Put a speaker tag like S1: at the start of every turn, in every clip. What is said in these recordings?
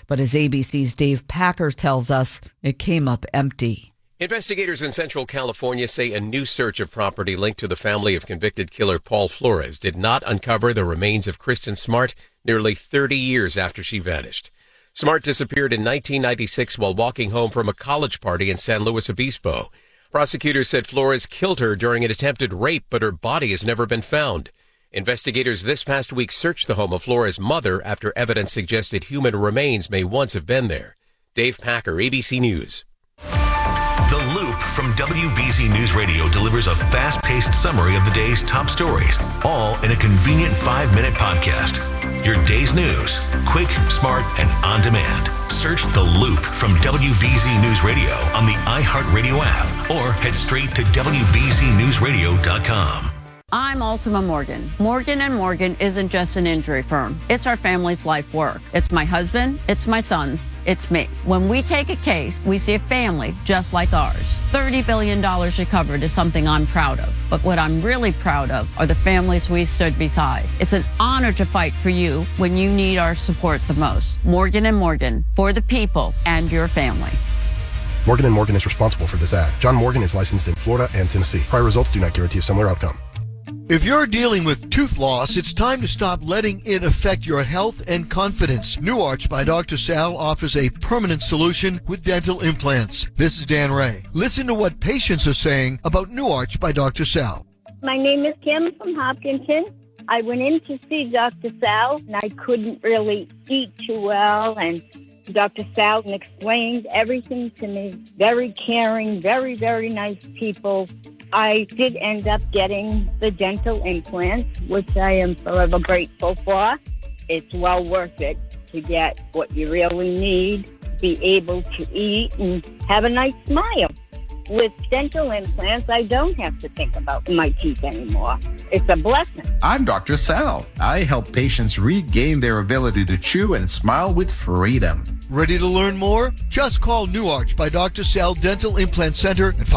S1: But as ABC's Dave Packer tells us, it came up empty.
S2: Investigators in Central California say a new search of property linked to the family of convicted killer Paul Flores did not uncover the remains of Kristen Smart nearly 30 years after she vanished. Smart disappeared in 1996 while walking home from a college party in San Luis Obispo. Prosecutors said Flores killed her during an attempted rape, but her body has never been found. Investigators this past week searched the home of Flores' mother after evidence suggested human remains may once have been there. Dave Packer, ABC News.
S3: The Loop from WBZ News Radio delivers a fast-paced summary of the day's top stories, all in a convenient 5-minute podcast. Your day's news, quick, smart, and on demand. Search The Loop from WBZ News Radio on the iHeartRadio app or head straight to WBZNewsRadio.com.
S4: I'm Ultima Morgan. Morgan & Morgan isn't just an injury firm. It's our family's life work. It's my husband, it's my sons, it's me. When we take a case, we see a family just like ours. $30 billion recovered is something I'm proud of. But what I'm really proud of are the families we stood beside. It's an honor to fight for you when you need our support the most. Morgan & Morgan, for the people and your family.
S5: Morgan & Morgan is responsible for this ad. John Morgan is licensed in Florida and Tennessee. Prior results do not guarantee a similar outcome.
S6: If you're dealing with tooth loss, it's time to stop letting it affect your health and confidence. New Arch by Dr. Sal offers a permanent solution with dental implants. This is Dan Ray. Listen to what patients are saying about New Arch by Dr. Sal.
S7: My name is Kim from Hopkinton. I went in to see Dr. Sal, and I couldn't really eat too well, and Dr. Sal explained everything to me. Very caring, very, very nice people. I did end up getting the dental implants, which I am forever grateful for. It's well worth it to get what you really need, be able to eat, and have a nice smile. With dental implants, I don't have to think about my teeth anymore. It's a blessing.
S8: I'm Dr. Sal. I help patients regain their ability to chew and smile with freedom.
S6: Ready to learn more? Just call New Arch by Dr. Sal Dental Implant Center at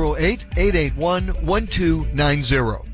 S6: 508-881-1290.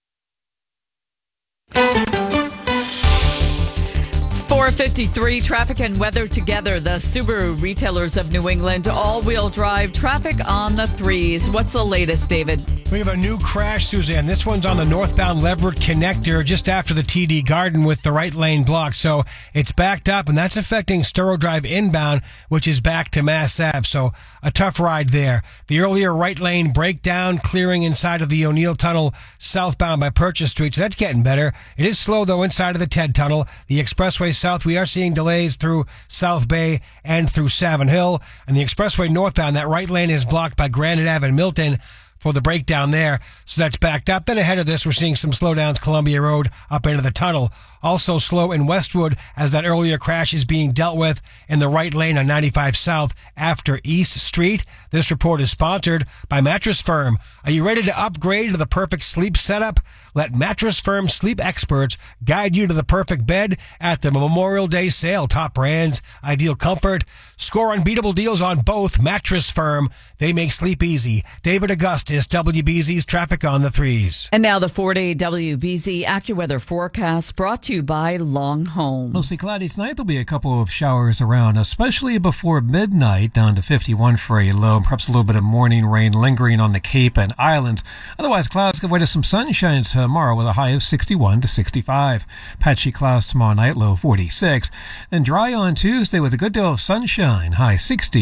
S1: 4:53, traffic and weather together. The Subaru retailers of New England, all-wheel drive traffic on the threes. What's the latest, David?
S9: We have a new crash, Suzanne. This one's on the northbound Leverett connector just after the TD Garden with the right lane blocked. So it's backed up, and that's affecting Sturrow Drive inbound, which is back to Mass Ave. So a tough ride there. The earlier right lane breakdown, clearing inside of the O'Neill Tunnel southbound by Purchase Street. So that's getting better. It is slow, though, inside of the TED Tunnel. The expressway south, we are seeing delays through South Bay and through Savin Hill. And the expressway northbound, that right lane is blocked by Granite Ave and Milton for the breakdown there. So that's backed up. Then ahead of this, we're seeing some slowdowns Columbia Road up into the tunnel. Also slow in Westwood as that earlier crash is being dealt with in the right lane on 95 South after East Street. This report is sponsored by Mattress Firm. Are you ready to upgrade to the perfect sleep setup? Let Mattress Firm sleep experts guide you to the perfect bed at the Memorial Day sale. Top brands, ideal comfort. Score unbeatable deals on both. Mattress Firm. They make sleep easy. David Augustus, WBZ's traffic on the threes.
S1: And now the 4-day WBZ AccuWeather forecast brought to you by Long Home.
S10: Mostly cloudy tonight. There'll be a couple of showers around, especially before midnight, down to 51 for a low. Perhaps a little bit of morning rain lingering on the Cape and Islands. Otherwise, clouds give way to some sunshine tomorrow with a high of 61 to 65. Patchy clouds tomorrow night, low 46. Then dry on Tuesday with a good deal of sunshine, high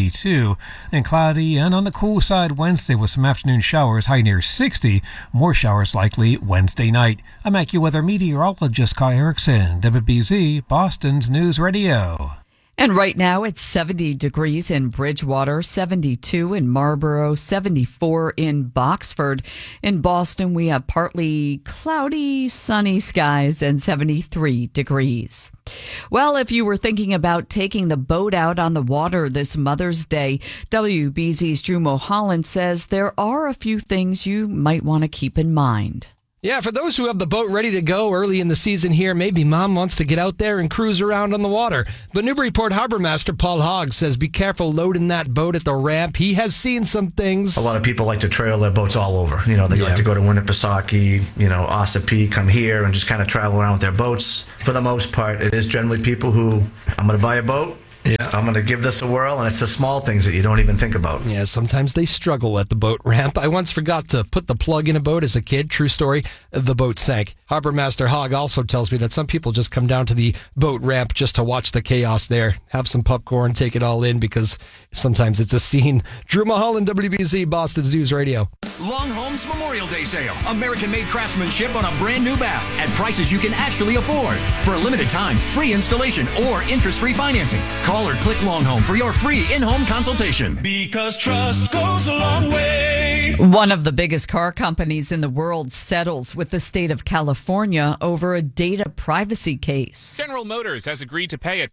S10: 62. And cloudy and on the cool side Wednesday with some afternoon showers, high near 60. More showers likely Wednesday night. I'm AccuWeather meteorologist Kai Erickson, WBZ, Boston's News Radio.
S1: And right now it's 70 degrees in Bridgewater, 72 in Marlborough, 74 in Boxford. In Boston, we have partly cloudy, sunny skies and 73 degrees. Well, if you were thinking about taking the boat out on the water this Mother's Day, WBZ's Drew Mulholland says there are a few things you might want to keep in mind.
S11: Yeah, for those who have the boat ready to go early in the season here, maybe mom wants to get out there and cruise around on the water. But Newburyport Harbor Master Paul Hogg says be careful loading that boat at the ramp. He has seen some things.
S12: A lot of people like to trail their boats all over. You know, they like to go to Winnipesaukee, Ossipee, come here and just kind of travel around with their boats. For the most part, it is generally people who, I'm going to buy a boat. Yeah, I'm going to give this a whirl, and it's the small things that you don't even think about.
S11: Yeah, sometimes they struggle at the boat ramp. I once forgot to put the plug in a boat as a kid. True story. The boat sank. Harbor Master Hogg also tells me that some people just come down to the boat ramp just to watch the chaos there. Have some popcorn, take it all in, because sometimes it's a scene. Drew Mulholland, WBZ, Boston's News Radio.
S13: Long Homes Memorial Day Sale. American-made craftsmanship on a brand new bath at prices you can actually afford. For a limited time, free installation or interest-free financing. Call or click Long Home for your free in-home consultation.
S14: Because trust goes a long way.
S1: One of the biggest car companies in the world settles with the state of California over a data privacy case.
S15: General Motors has agreed to pay a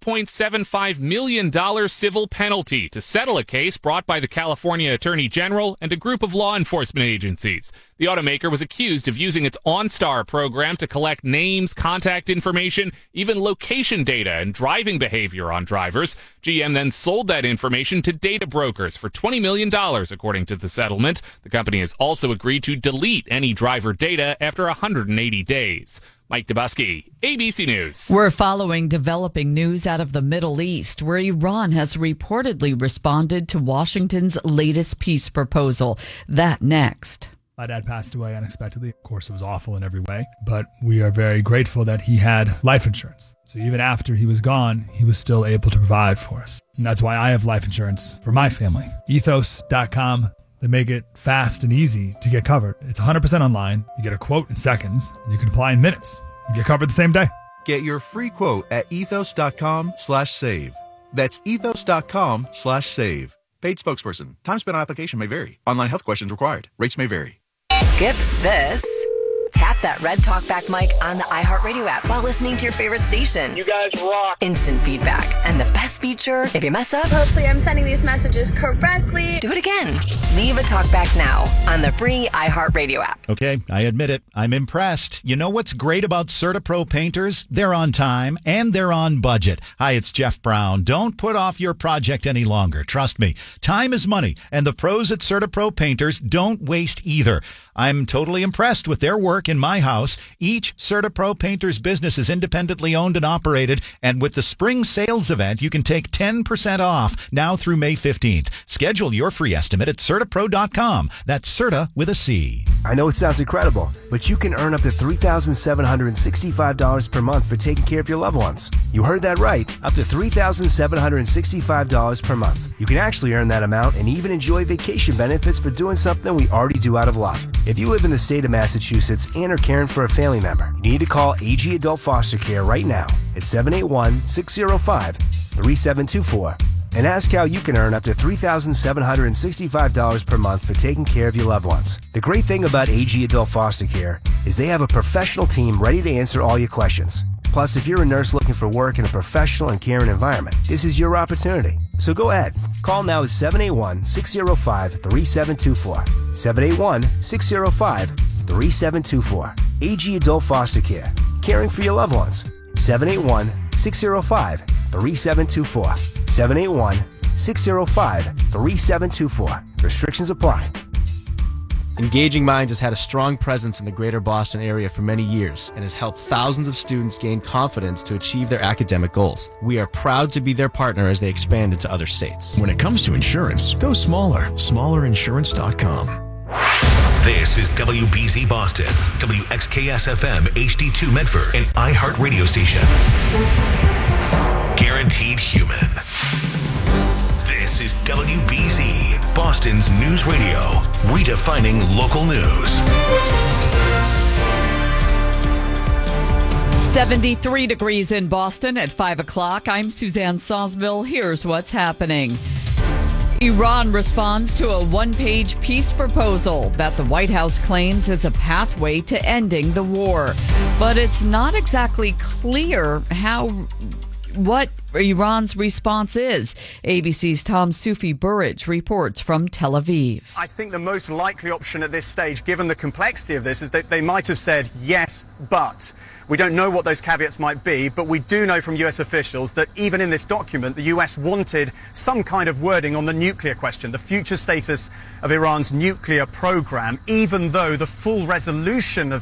S15: $12.75 million civil penalty to settle a case brought by the California Attorney General and a group of law enforcement agencies. The automaker was accused of using its OnStar program to collect names, contact information, even location data and driving behavior on drivers. GM then sold that information to data brokers for $20 million, according to the settlement. The company has also agreed to delete any driver data after 180 days. Mike Dubusky, ABC News.
S1: We're following developing news out of the Middle East, where Iran has reportedly responded to Washington's latest peace proposal. That next.
S16: My dad passed away unexpectedly. Of course, it was awful in every way, but we are very grateful that he had life insurance. So even after he was gone, he was still able to provide for us. And that's why I have life insurance for my family. Ethos.com. They make it fast and easy to get covered. It's 100% online. You get a quote in seconds, and you can apply in minutes. You get covered the same day.
S17: Get your free quote at ethos.com/save. That's ethos.com/save. Paid spokesperson. Time spent on application may vary. Online health questions required. Rates may vary.
S18: Skip this. Tap that red talkback mic on the iHeartRadio app while listening to your favorite station.
S19: You guys rock.
S18: Instant feedback. And the best feature, if you mess up,
S19: hopefully I'm sending these messages correctly.
S18: Do it again. Leave a talkback now on the free iHeartRadio app.
S20: Okay, I admit it. I'm impressed. You know what's great about CertaPro painters? They're on time and they're on budget. Hi, it's Jeff Brown. Don't put off your project any longer. Trust me. Time is money, and the pros at CertaPro painters don't waste either. I'm totally impressed with their work in my house. Each CertaPro painter's business is independently owned and operated, and with the spring sales event, you can take 10% off now through May 15th. Schedule your free estimate at CertaPro.com. That's Certa with a C.
S21: I know it sounds incredible, but you can earn up to $3,765 per month for taking care of your loved ones. You heard that right, up to $3,765 per month. You can actually earn that amount and even enjoy vacation benefits for doing something we already do out of love. If you live in the state of Massachusetts and are caring for a family member, you need to call AG Adult Foster Care right now at 781-605-3724 and ask how you can earn up to $3,765 per month for taking care of your loved ones. The great thing about AG Adult Foster Care is they have a professional team ready to answer all your questions. Plus, if you're a nurse looking for work in a professional and caring environment, this is your opportunity. So go ahead. Call now at 781-605-3724. 781-605-3724. AG Adult Foster Care. Caring for your loved ones. 781-605-3724. 781-605-3724. Restrictions apply.
S22: Engaging Minds has had a strong presence in the greater Boston area for many years and has helped thousands of students gain confidence to achieve their academic goals. We are proud to be their partner as they expand into other states.
S23: When it comes to insurance, go smaller. SmallerInsurance.com.
S3: This is WBZ Boston, WXKS-FM HD2 Medford, and iHeart Radio Station. Guaranteed human. This is WBZ, Boston's news radio, redefining local news.
S1: 73 degrees in Boston at 5 o'clock. I'm Suzanne Sosville. Here's what's happening. Iran responds to a one-page peace proposal that the White House claims is a pathway to ending the war. But it's not exactly clear what Iran's response is. ABC's Tom Soufi-Burridge reports from Tel Aviv.
S24: I think the most likely option at this stage, given the complexity of this, is that they might have said yes, but. We don't know what those caveats might be, but we do know from US officials that even in this document, the US wanted some kind of wording on the nuclear question, the future status of Iran's nuclear program, even though the full resolution of that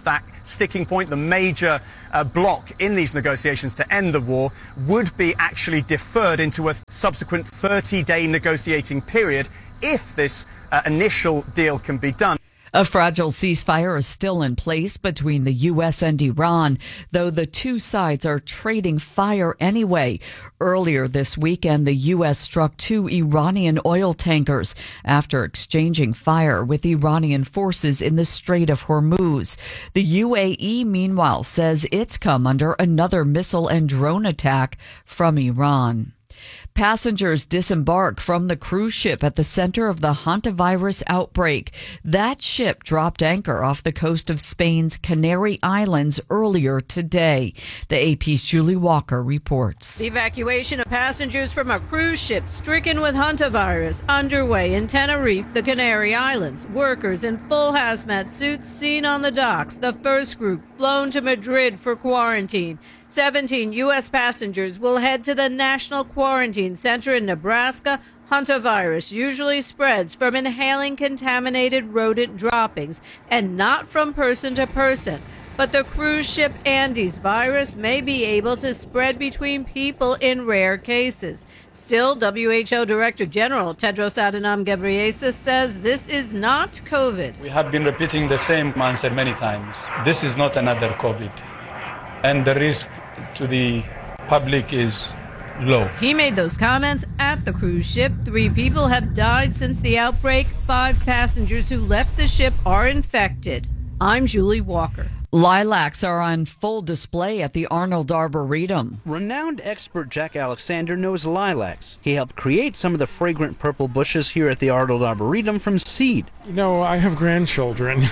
S24: sticking point, the major block in these negotiations to end the war, would be actually deferred into a subsequent 30-day negotiating period if this initial deal can be done.
S1: A fragile ceasefire is still in place between the U.S. and Iran, though the two sides are trading fire anyway. Earlier this weekend, the U.S. struck 2 Iranian oil tankers after exchanging fire with Iranian forces in the Strait of Hormuz. The UAE, meanwhile, says it's come under another missile and drone attack from Iran. Passengers disembark from the cruise ship at the center of the hantavirus outbreak. That ship dropped anchor off the coast of Spain's Canary Islands earlier today. The AP's Julie Walker reports.
S2: The evacuation of passengers from a cruise ship stricken with hantavirus underway in Tenerife, the Canary Islands. Workers in full hazmat suits seen on the docks. The first group flown to Madrid for quarantine. 17 U.S. passengers will head to the National Quarantine Center in Nebraska. Hantavirus usually spreads from inhaling contaminated rodent droppings and not from person to person. But the cruise ship Andes virus may be able to spread between people in rare cases. Still, WHO Director General Tedros Adhanom Ghebreyesus says this is not COVID.
S4: We have been repeating the same answer many times. This is not another COVID. And the risk to the public is low.
S2: He made those comments at the cruise ship. 3 people have died since the outbreak. 5 passengers who left the ship are infected. I'm Julie Walker.
S1: Lilacs are on full display at the Arnold Arboretum.
S5: Renowned expert Jack Alexander knows lilacs. He helped create some of the fragrant purple bushes here at the Arnold Arboretum from seed.
S7: You know, I have grandchildren,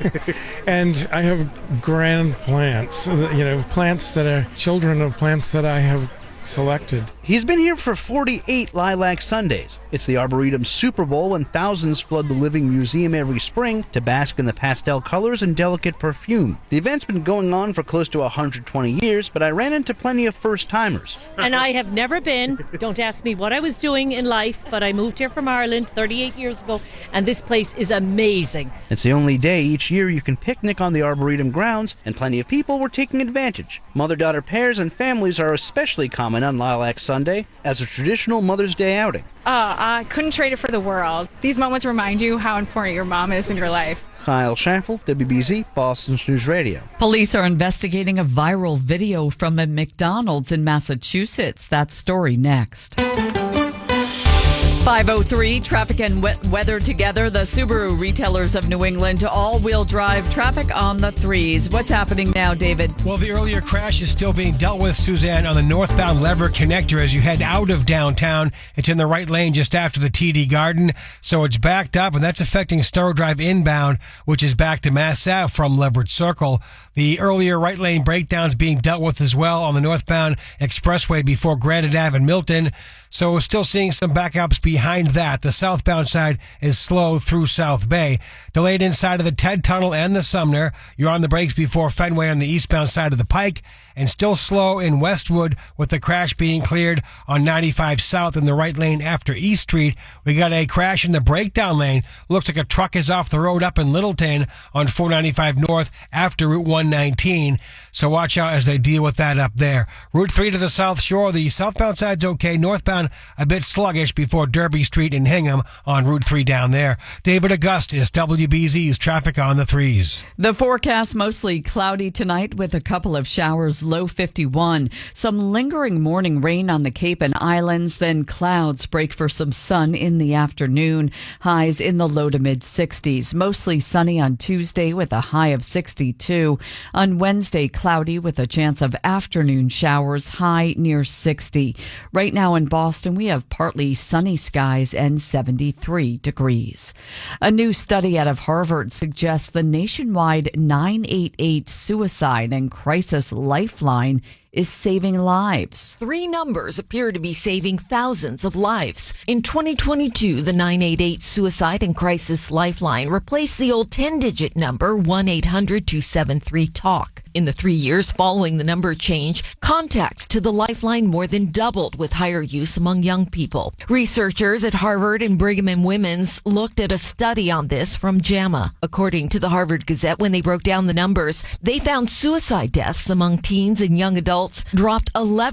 S7: and I have grand plants, plants that are children of plants that I have selected.
S5: He's been here for 48 Lilac Sundays. It's the Arboretum's Super Bowl, and thousands flood the Living Museum every spring to bask in the pastel colors and delicate perfume. The event's been going on for close to 120 years, but I ran into plenty of first-timers.
S25: And I have never been. Don't ask me what I was doing in life, but I moved here from Ireland 38 years ago, and this place is amazing.
S5: It's the only day each year you can picnic on the Arboretum grounds, and plenty of people were taking advantage. Mother-daughter pairs and families are especially common on Lilac Sunday as a traditional Mother's Day outing.
S26: I couldn't trade it for the world. These moments remind you how important your mom is in your life.
S5: Kyle Schaffel, WBZ, Boston News Radio.
S1: Police are investigating a viral video from a McDonald's in Massachusetts. That story next. 5:03, traffic and weather together. The Subaru retailers of New England, all-wheel drive traffic on the 3s. What's happening now, David?
S9: Well, the earlier crash is still being dealt with, Suzanne, on the northbound Lever connector as you head out of downtown. It's in the right lane just after the TD Garden, so it's backed up, and that's affecting Storrow Drive inbound, which is back to Mass Ave from Leverett Circle. The earlier right lane breakdowns being dealt with as well on the northbound expressway before Granite Ave and Milton. So we're still seeing some backups behind that. The southbound side is slow through South Bay. Delayed inside of the Ted Tunnel and the Sumner. You're on the brakes before Fenway on the eastbound side of the Pike. And still slow in Westwood with the crash being cleared on 95 South in the right lane after East Street. We got a crash in the breakdown lane. Looks like a truck is off the road up in Littleton on 495 North after Route 119. So watch out as they deal with that up there. Route 3 to the South Shore. The southbound side's okay. Northbound a bit sluggish before Derby Street in Hingham on Route 3 down there. David Augustus, WBZ's traffic on the 3s.
S1: The forecast mostly cloudy tonight with a couple of showers, low 51. Some lingering morning rain on the Cape and Islands, then clouds break for some sun in the afternoon. Highs in the low to mid 60s. Mostly sunny on Tuesday with a high of 62. On Wednesday, cloudy with a chance of afternoon showers, high near 60. Right now in Boston, we have partly sunny skies and 73 degrees. A new study out of Harvard suggests the nationwide 988 suicide and crisis lifeline is saving lives.
S6: Three numbers appear to be saving thousands of lives. In 2022, the 988 Suicide and Crisis Lifeline replaced the old 10-digit number 1-800-273-TALK. In the 3 years following the number change, contacts to the Lifeline more than doubled with higher use among young people. Researchers at Harvard and Brigham and Women's looked at a study on this from JAMA. According to the Harvard Gazette, when they broke down the numbers, they found suicide deaths among teens and young adults dropped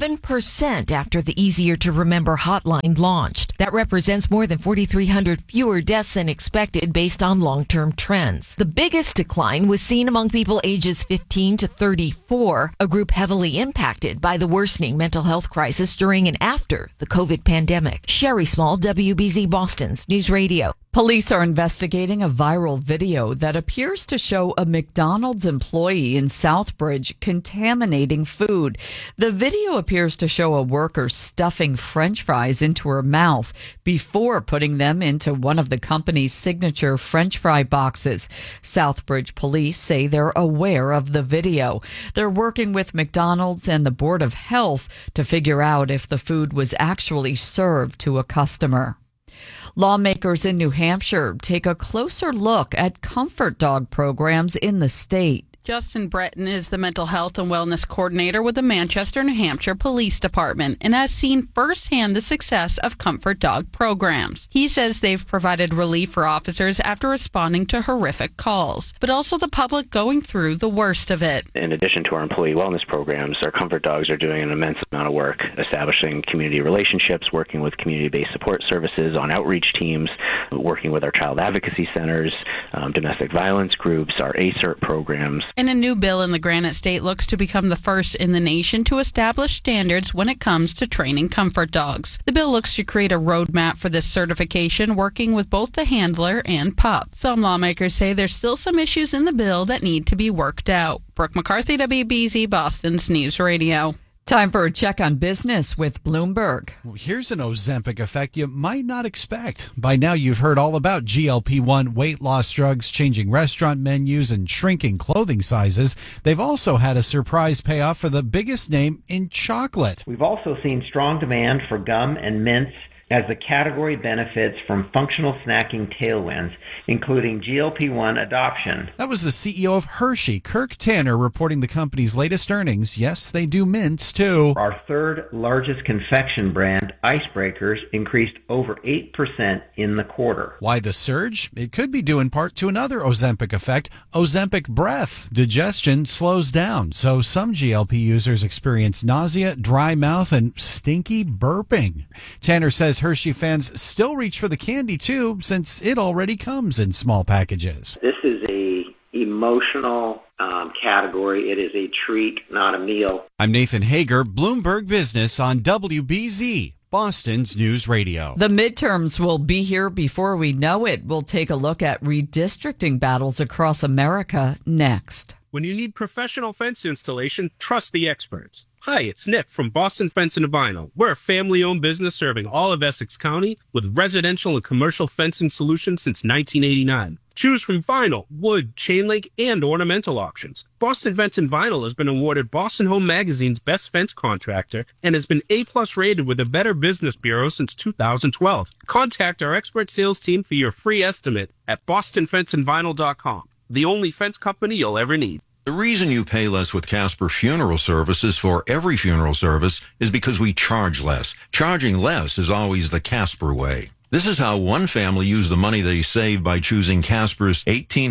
S6: 11% after the Easier to Remember hotline launched. That represents more than 4,300 fewer deaths than expected based on long-term trends. The biggest decline was seen among people ages 15 to 34, a group heavily impacted by the worsening mental health crisis during and after the COVID pandemic. Sherry Small, WBZ Boston's News Radio.
S1: Police are investigating a viral video that appears to show a McDonald's employee in Southbridge contaminating food. The video appears to show a worker stuffing French fries into her mouth before putting them into one of the company's signature French fry boxes. Southbridge police say they're aware of the video. They're working with McDonald's and the Board of Health to figure out if the food was actually served to a customer. Lawmakers in New Hampshire take a closer look at comfort dog programs in the state.
S8: Justin Breton is the mental health and wellness coordinator with the Manchester, New Hampshire Police Department and has seen firsthand the success of comfort dog programs. He says they've provided relief for officers after responding to horrific calls, but also the public going through the worst of it.
S10: In addition to our employee wellness programs, our comfort dogs are doing an immense amount of work establishing community relationships, working with community-based support services on outreach teams, working with our child advocacy centers, domestic violence groups, our ACERT programs.
S8: And a new bill in the Granite State looks to become the first in the nation to establish standards when it comes to training comfort dogs. The bill looks to create a roadmap for this certification, working with both the handler and pup. Some lawmakers say there's still some issues in the bill that need to be worked out. Brooke McCarthy, WBZ Boston's News Radio.
S1: Time for a check on business with Bloomberg.
S11: Well, here's an Ozempic effect you might not expect. By now, you've heard all about GLP-1 weight loss drugs, changing restaurant menus, and shrinking clothing sizes. They've also had a surprise payoff for the biggest name in chocolate.
S12: We've also seen strong demand for gum and mints as the category benefits from functional snacking tailwinds, including GLP-1 adoption.
S11: That was the CEO of Hershey, Kirk Tanner, reporting the company's latest earnings. Yes, they do mints, too.
S12: Our third largest confection brand, Icebreakers, increased over 8% in the quarter.
S11: Why the surge? It could be due in part to another Ozempic effect, Ozempic breath. Digestion slows down, so some GLP users experience nausea, dry mouth, and stinky burping. Tanner says Hershey fans still reach for the candy, too, since it already comes in small packages.
S12: This is a emotional category. It is a treat, not a meal.
S11: I'm Nathan Hager, Bloomberg Business on WBZ, Boston's News Radio.
S1: The midterms will be here before we know it. We'll take a look at redistricting battles across America next.
S13: When you need professional fence installation, trust the experts. Hi, it's Nick from Boston Fence and Vinyl. We're a family-owned business serving all of Essex County with residential and commercial fencing solutions since 1989. Choose from vinyl, wood, chain link, and ornamental options. Boston Fence and Vinyl has been awarded Boston Home Magazine's Best Fence Contractor and has been A+ rated with the Better Business Bureau since 2012. Contact our expert sales team for your free estimate at bostonfenceandvinyl.com. The only fence company you'll ever need.
S27: The reason you pay less with Casper Funeral Services for every funeral service is because we charge less. Charging less is always the Casper way. This is how one family used the money they saved by choosing Casper's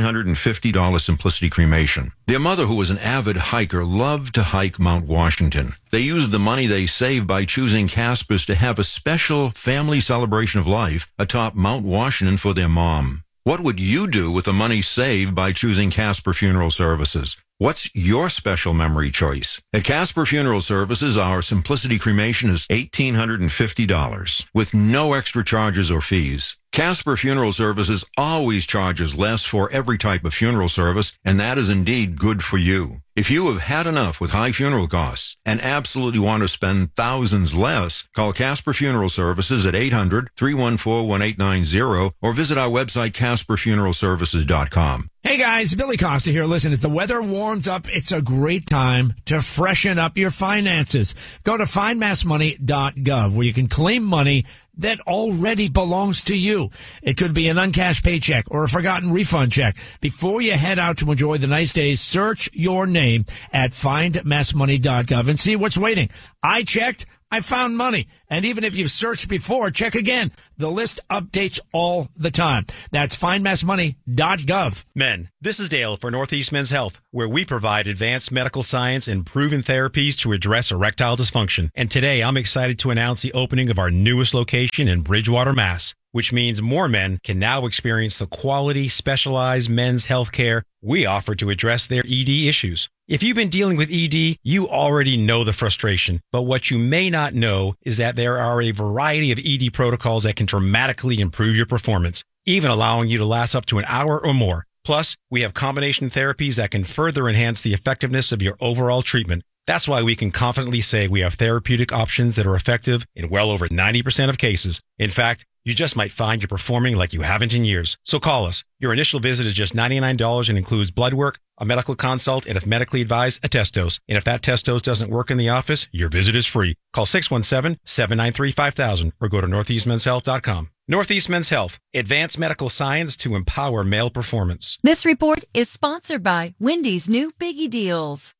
S27: $1,850 Simplicity Cremation. Their mother, who was an avid hiker, loved to hike Mount Washington. They used the money they saved by choosing Casper's to have a special family celebration of life atop Mount Washington for their mom. What would you do with the money saved by choosing Casper Funeral Services? What's your special memory choice? At Casper Funeral Services, our Simplicity Cremation is $1,850 with no extra charges or fees. Casper Funeral Services always charges less for every type of funeral service, and that is indeed good for you. If you have had enough with high funeral costs and absolutely want to spend thousands less, call Casper Funeral Services at 800-314-1890 or visit our website, CasperFuneralServices.com.
S14: Hey guys, Billy Costa here. Listen, as the weather warms up, it's a great time to freshen up your finances. Go to findmassmoney.gov where you can claim money that already belongs to you. It could be an uncashed paycheck or a forgotten refund check. Before you head out to enjoy the nice days, search your name at findmassmoney.gov and see what's waiting. I checked. I found money. And even if you've searched before, check again. The list updates all the time. That's findmassmoney.gov.
S15: Men, this is Dale for Northeast Men's Health, where we provide advanced medical science and proven therapies to address erectile dysfunction. And today I'm excited to announce the opening of our newest location in Bridgewater, Mass., which means more men can now experience the quality, specialized men's health care we offer to address their ED issues. If you've been dealing with ED, you already know the frustration. But what you may not know is that there are a variety of ED protocols that can dramatically improve your performance, even allowing you to last up to an hour or more. Plus, we have combination therapies that can further enhance the effectiveness of your overall treatment. That's why we can confidently say we have therapeutic options that are effective in well over 90% of cases. In fact, you just might find you're performing like you haven't in years. So call us. Your initial visit is just $99 and includes blood work, a medical consult, and if medically advised, a test dose. And if that test dose doesn't work in the office, your visit is free. Call 617-793-5000 or go to northeastmenshealth.com. Northeast Men's Health, advanced medical science to empower male performance.
S16: This report is sponsored by Wendy's new Biggie Deals.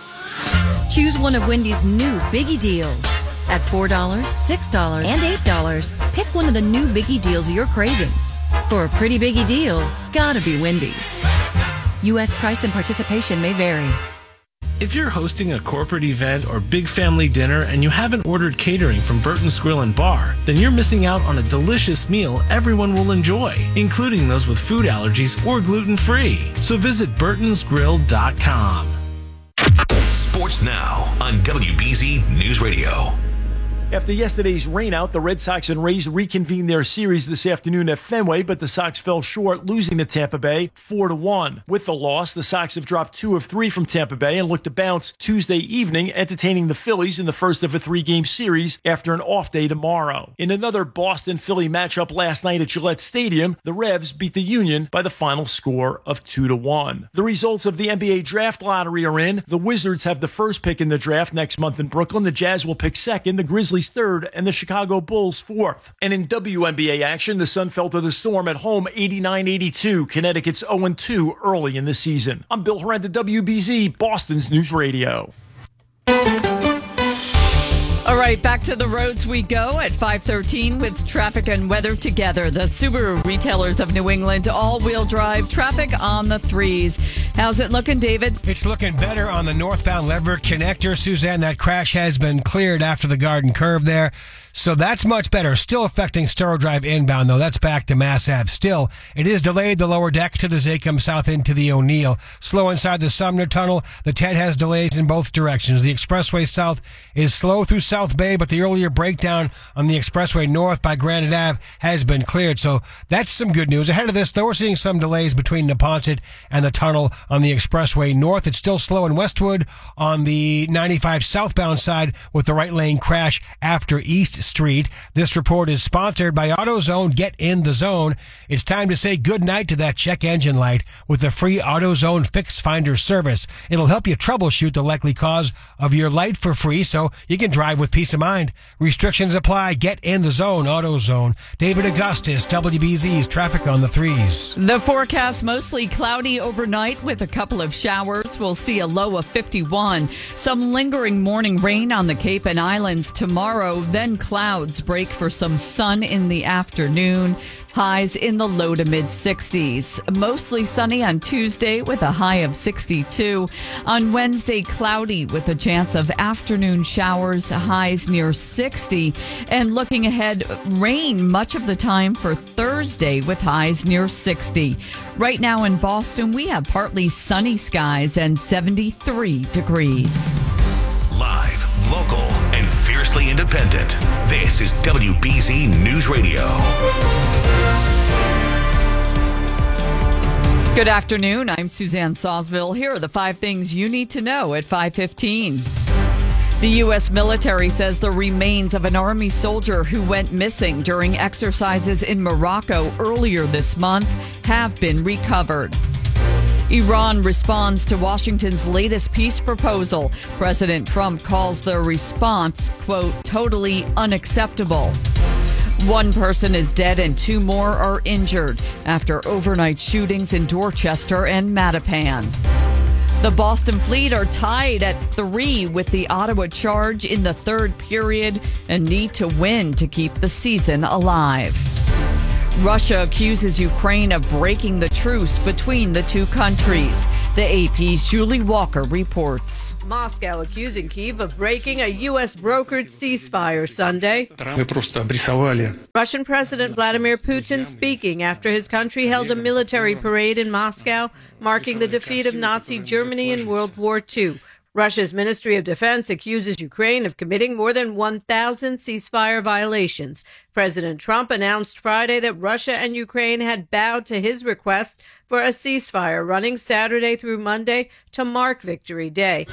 S16: Choose one of Wendy's new Biggie Deals. At $4, $6, and $8, pick one of the new Biggie Deals you're craving. For a pretty biggie deal, gotta be Wendy's. U.S. price and participation may vary.
S17: If you're hosting a corporate event or big family dinner and you haven't ordered catering from Burton's Grill and Bar, then you're missing out on a delicious meal everyone will enjoy, including those with food allergies or gluten-free. So visit burtonsgrill.com.
S3: Sports Now on WBZ News Radio.
S18: After yesterday's rainout, the Red Sox and Rays reconvened their series this afternoon at Fenway, but the Sox fell short, losing to Tampa Bay 4-1. With the loss, the Sox have dropped 2 of 3 from Tampa Bay and look to bounce Tuesday evening, entertaining the Phillies in the first of a 3-game series after an off day tomorrow. In another Boston-Philly matchup last night at Gillette Stadium, the Revs beat the Union by the final score of 2-1. The results of the NBA draft lottery are in. The Wizards have the first pick in the draft next month in Brooklyn. The Jazz will pick second. The Grizzlies third, and the Chicago Bulls fourth. And in WNBA action, the Sun fell to the Storm at home 89-82. Connecticut's 0-2 early in the season. I'm Bill Horrenda, WBZ, Boston's News Radio.
S1: All right, back to the roads we go at 5:13 with traffic and weather together. The Subaru retailers of New England, all-wheel drive traffic on the 3s. How's it looking, David?
S9: It's looking better on the northbound Leverett connector. Suzanne, that crash has been cleared after the Garden Curve there. So that's much better. Still affecting Storrow Drive inbound, though. That's back to Mass Ave. Still, it is delayed the lower deck to the Zachem south into the O'Neill. Slow inside the Sumner Tunnel. The TED has delays in both directions. The expressway south is slow through South Bay, but the earlier breakdown on the expressway north by Granite Ave has been cleared. So that's some good news. Ahead of this, though, we're seeing some delays between Neponset and the tunnel on the expressway north. It's still slow in Westwood on the 95 southbound side with the right lane crash after East Street. This report is sponsored by AutoZone. Get in the zone. It's time to say goodnight to that check engine light with the free AutoZone Fix Finder service. It'll help you troubleshoot the likely cause of your light for free so you can drive with peace of mind. Restrictions apply. Get in the zone. AutoZone. David Augustus, WBZ's traffic on the 3s.
S1: The forecast mostly cloudy overnight with a couple of showers. We'll see a low of 51. Some lingering morning rain on the Cape and Islands tomorrow, then clouds break for some sun in the afternoon. Highs in the low to mid 60s. Mostly sunny on Tuesday with a high of 62. On Wednesday, cloudy with a chance of afternoon showers, highs near 60. And looking ahead, rain much of the time for Thursday with highs near 60. Right now in Boston, we have partly sunny skies and 73 degrees.
S3: Live, local, and fiercely independent. This is WBZ News Radio.
S1: Good afternoon. I'm Suzanne Sawsville. Here are the 5 things you need to know at 5:15. The U.S. military says the remains of an Army soldier who went missing during exercises in Morocco earlier this month have been recovered. Iran responds to Washington's latest peace proposal. President Trump calls the response, quote, totally unacceptable. One person is dead and 2 more are injured after overnight shootings in Dorchester and Mattapan. The Boston Fleet are tied at 3 with the Ottawa Charge in the third period and need to win to keep the season alive. Russia accuses Ukraine of breaking the truce between the two countries. The AP's Julie Walker reports.
S2: Moscow accusing Kyiv of breaking a U.S. brokered ceasefire Sunday. Russian President Vladimir Putin speaking after his country held a military parade in Moscow, marking the defeat of Nazi Germany in World War II. Russia's Ministry of Defense accuses Ukraine of committing more than 1,000 ceasefire violations. President Trump announced Friday that Russia and Ukraine had bowed to his request for a ceasefire running Saturday through Monday to mark Victory Day.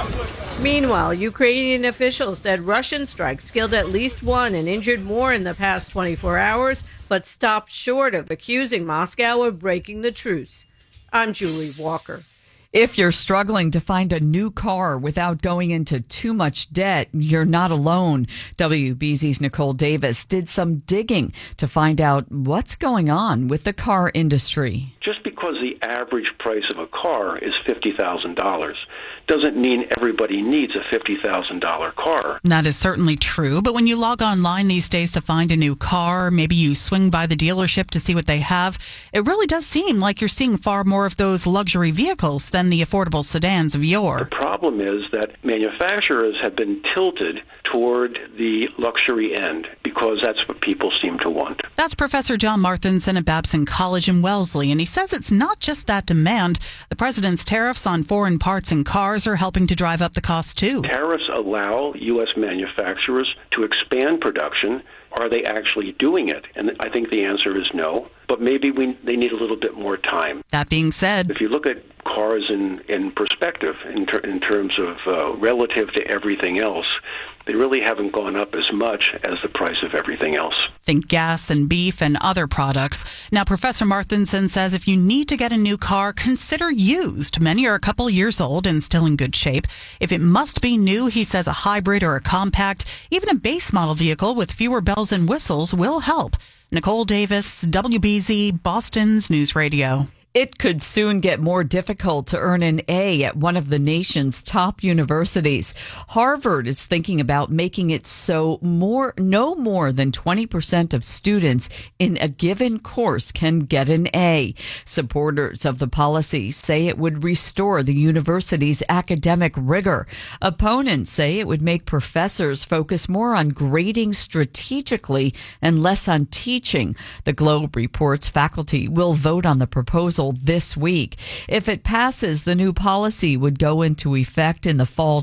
S2: Meanwhile, Ukrainian officials said Russian strikes killed at least 1 and injured more in the past 24 hours, but stopped short of accusing Moscow of breaking the truce. I'm Julie Walker.
S1: If you're struggling to find a new car without going into too much debt, you're not alone. WBZ's Nicole Davis did some digging to find out what's going on with the car industry.
S4: Just because the average price of a car is $50,000 doesn't mean everybody needs a $50,000 car.
S8: That is certainly true, but when you log online these days to find a new car, maybe you swing by the dealership to see what they have, it really does seem like you're seeing far more of those luxury vehicles than the affordable sedans of yore.
S4: The problem is that manufacturers have been tilted toward the luxury end because that's what people seem to want.
S8: That's Professor John Marthinson at Babson College in Wellesley, and he says it's not just that demand. The president's tariffs on foreign parts and cars are helping to drive up the cost, too.
S4: Tariffs allow U.S. manufacturers to expand production. Are they actually doing it? And I think the answer is no, but maybe they need a little bit more time.
S8: That being said,
S4: if you look at cars in perspective, in terms of relative to everything else, they really haven't gone up as much as the price of everything else.
S8: Think gas and beef and other products. Now, Professor Marthinson says if you need to get a new car, consider used. Many are a couple years old and still in good shape. If it must be new, he says a hybrid or a compact, even a base model vehicle with fewer bells and whistles will help. Nicole Davis, WBZ, Boston's News Radio.
S1: It could soon get more difficult to earn an A at one of the nation's top universities. Harvard is thinking about making it so no more than 20% of students in a given course can get an A. Supporters of the policy say it would restore the university's academic rigor. Opponents say it would make professors focus more on grading strategically and less on teaching. The Globe reports faculty will vote on the proposal this week. If it passes, the new policy would go into effect in the fall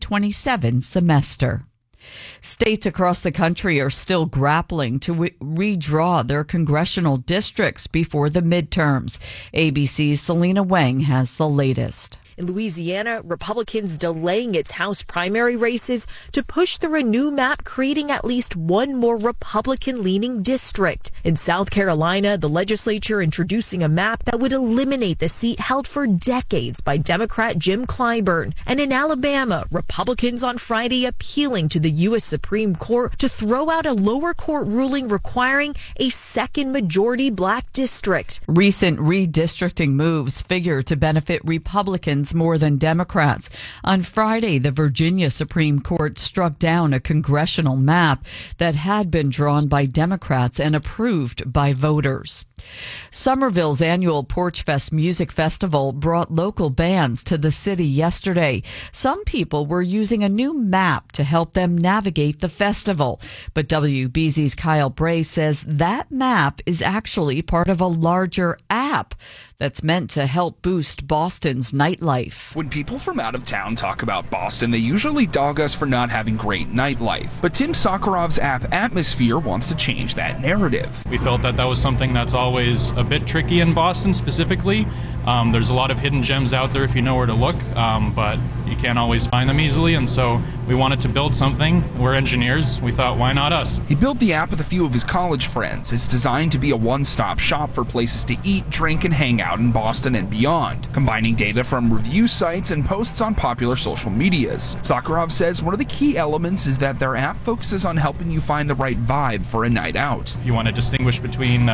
S1: 2027 semester. States across the country are still grappling to redraw their congressional districts before the midterms. ABC's Selena Wang has the latest.
S19: In Louisiana, Republicans delaying its House primary races to push through a new map creating at least one more Republican-leaning district. In South Carolina, the legislature introducing a map that would eliminate the seat held for decades by Democrat Jim Clyburn. And in Alabama, Republicans on Friday appealing to the U.S. Supreme Court to throw out a lower court ruling requiring a second majority black district.
S1: Recent redistricting moves figure to benefit Republicans more than Democrats. On Friday, the Virginia Supreme Court struck down a congressional map that had been drawn by Democrats and approved by voters. Somerville's annual Porch Fest Music Festival brought local bands to the city yesterday. Some people were using a new map to help them navigate the festival. But WBZ's Kyle Bray says that map is actually part of a larger app that's meant to help boost Boston's nightlife.
S20: When people from out of town talk about Boston, they usually dog us for not having great nightlife. But Tim Sakharov's app Atmosphere wants to change that narrative.
S21: We felt that was something that's always a bit tricky in Boston specifically. There's a lot of hidden gems out there if you know where to look, but you can't always find them easily, and so we wanted to build something. We're engineers. We thought, why not us?
S20: He built the app with a few of his college friends. It's designed to be a one-stop shop for places to eat, drink, and hang out out in Boston and beyond, combining data from review sites and posts on popular social medias. Sakharov says one of the key elements is that their app focuses on helping you find the right vibe for a night out.
S21: If you want to distinguish between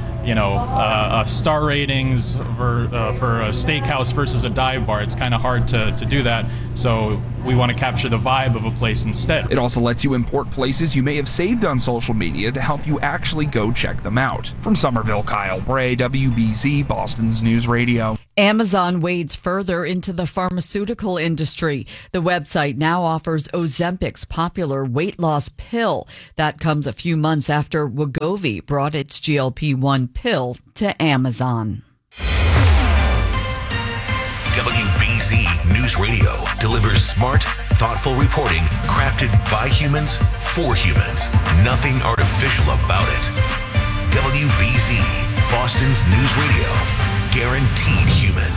S21: star ratings for a steakhouse versus a dive bar, it's kind of hard to do that. So we want to capture the vibe of a place instead.
S20: It also lets you import places you may have saved on social media to help you actually go check them out. From Somerville, Kyle Bray, WBZ, Boston's News Radio.
S1: Amazon wades further into the pharmaceutical industry. The website now offers Ozempic's popular weight loss pill. That comes a few months after Wegovy brought its GLP-1 pill to Amazon.
S3: WBZ News Radio delivers smart, thoughtful reporting crafted by humans for humans. Nothing artificial about it. WBZ, Boston's News Radio. Guaranteed human.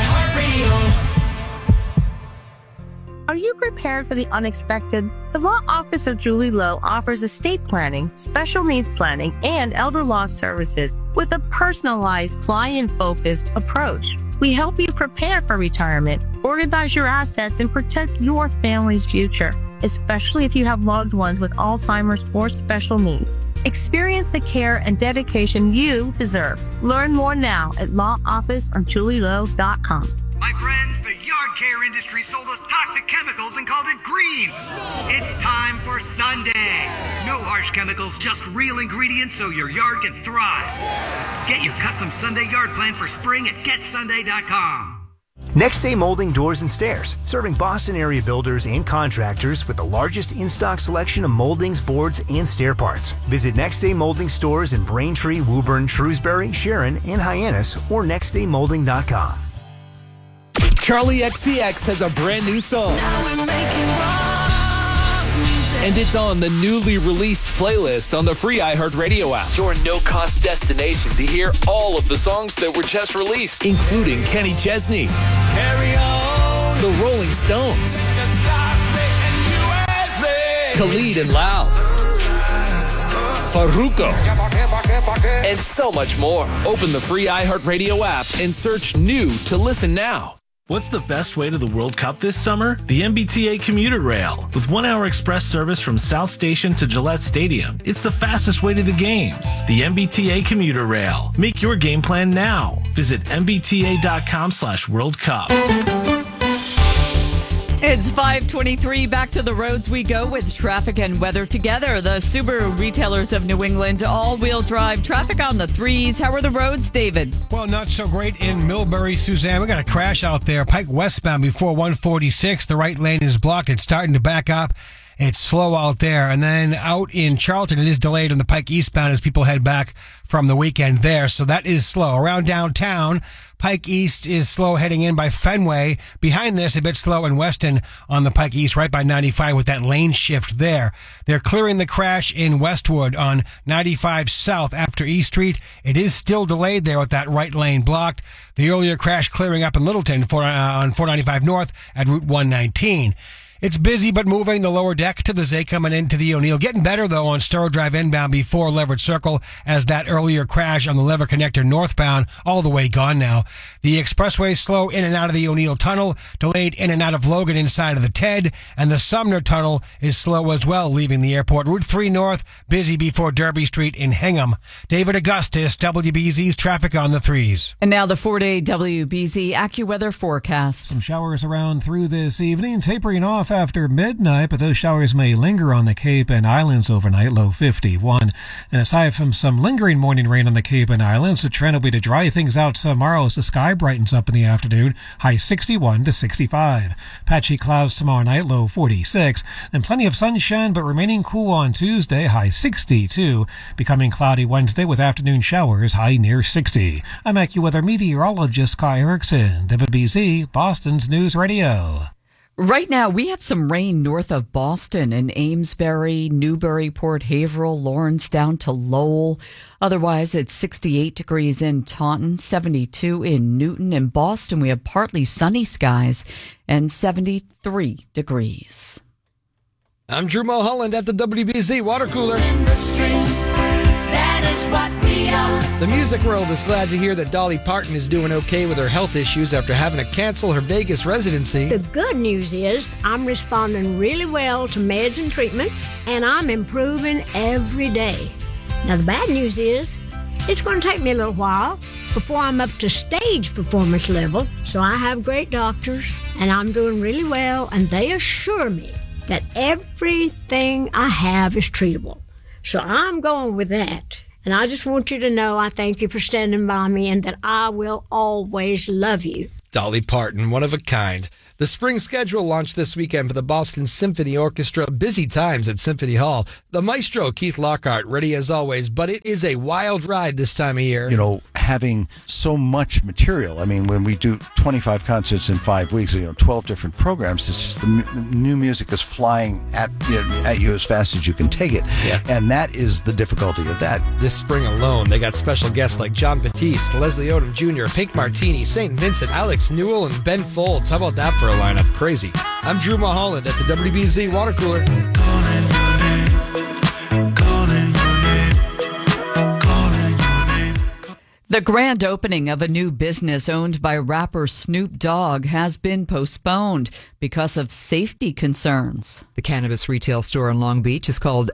S5: Are you prepared for the unexpected? The Law Office of Julie Lowe offers estate planning, special needs planning, and elder law services with a personalized, client-focused approach. We help you prepare for retirement, organize your assets, and protect your family's future, especially if you have loved ones with Alzheimer's or special needs. Experience the care and dedication you deserve. Learn more now at lawofficeofjulielowe.com.
S7: My friends, the yard care industry sold us toxic chemicals and called it green. It's time for Sunday. No harsh chemicals, just real ingredients so your yard can thrive. Get your custom Sunday yard plan for spring at getsunday.com.
S22: Next Day Molding Doors and Stairs, serving Boston area builders and contractors with the largest in-stock selection of moldings, boards, and stair parts. Visit Next Day Molding stores in Braintree, Woburn, Shrewsbury, Sharon, and Hyannis, or nextdaymolding.com.
S23: Charlie XCX has a brand new song. And it's on the newly released playlist on the free iHeartRadio app. Your no-cost destination to hear all of the songs that were just released, including Kenny Chesney, Carry On, The Rolling Stones, Khalid and Lauv, Farruko, and so much more. Open the free iHeartRadio app and search New to listen now.
S17: What's the best way to the World Cup this summer? The MBTA Commuter Rail. With 1-hour express service from South Station to Gillette Stadium, it's the fastest way to the games. The MBTA Commuter Rail. Make your game plan now. Visit mbta.com/World Cup.
S1: It's 5:23. Back to the roads we go with traffic and weather together. The Subaru retailers of New England, all-wheel drive traffic on the threes. How are the roads, David?
S9: Well, not so great in Millbury, Suzanne. We got a crash out there. Pike westbound before 146. The right lane is blocked. It's starting to back up. It's slow out there. And then out in Charlton, it is delayed on the Pike eastbound as people head back from the weekend there. So that is slow. Around downtown, Pike East is slow heading in by Fenway. Behind this, a bit slow in Weston on the Pike East, right by 95 with that lane shift there. They're clearing the crash in Westwood on 95 South after East Street. It is still delayed there with that right lane blocked. The earlier crash clearing up in Littleton on 495 North at Route 119. It's busy but moving. The lower deck to the Zay coming into the O'Neill. Getting better, though, on Storrow Drive inbound before Leverett Circle as that earlier crash on the Lever Connector northbound all the way gone now. The expressway slow in and out of the O'Neill Tunnel, delayed in and out of Logan inside of the TED, and the Sumner Tunnel is slow as well leaving the airport. Route 3 North, busy before Derby Street in Hingham. David Augustus, WBZ's traffic on the threes.
S1: And now the 4-day WBZ AccuWeather forecast.
S24: Some showers around through this evening, tapering off after midnight, but those showers may linger on the Cape and Islands overnight, low 51. And aside from some lingering morning rain on the Cape and Islands, the trend will be to dry things out tomorrow as the sky brightens up in the afternoon, high 61 to 65. Patchy clouds tomorrow night, low 46. And plenty of sunshine, but remaining cool on Tuesday, high 62. Becoming cloudy Wednesday with afternoon showers, high near 60. I'm AccuWeather meteorologist Kai Erickson, WBZ, Boston's News Radio.
S1: Right now, we have some rain north of Boston in Amesbury, Newburyport, Haverhill, Lawrence, down to Lowell. Otherwise, it's 68 degrees in Taunton, 72 in Newton. In Boston, we have partly sunny skies and 73 degrees.
S25: I'm Drew Mulholland at the WBZ Water Cooler.
S26: That is what we are.
S6: The music world is glad to hear that Dolly Parton is doing okay with her health issues after having to cancel her Vegas residency.
S10: The good news is I'm responding really well to meds and treatments, and I'm improving every day. Now, the bad news is it's going to take me a little while before I'm up to stage performance level, so I have great doctors, and I'm doing really well, and they assure me that everything I have is treatable. So I'm going with that. And I just want you to know I thank you for standing by me and that I will always love you.
S6: Dolly Parton, one of a kind. The spring schedule launched this weekend for the Boston Symphony Orchestra. Busy times at Symphony Hall. The maestro, Keith Lockhart, ready as always, but it is a wild ride this time of year.
S11: You know, having so much material. I mean, when we do 25 concerts in 5 weeks, 12 different programs, the new music is flying at you as fast as you can take it.
S6: Yeah.
S11: And that is the difficulty of that.
S6: This spring alone, they got special guests like John Batiste, Leslie Odom Jr., Pink Martini, St. Vincent, Alex Newell, and Ben Folds. How about that for a lineup? Crazy. I'm Drew Mulholland at the WBZ Water Cooler.
S1: The grand opening of a new business owned by rapper Snoop Dogg has been postponed because of safety concerns.
S12: The cannabis retail store in Long Beach is called